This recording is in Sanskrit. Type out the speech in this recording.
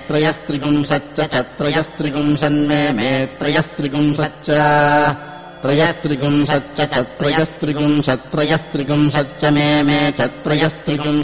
त्रयस्त्रिपुंसच्च च त्रयस्त्रिपुंसन्मे मे त्रयस्त्रिपुंसच्च त्रयस्त्रिपुंसच्च च त्रयस्त्रिपुंसत्रयस्त्रिपुंसच्च मे च त्रयस्त्रिपुंस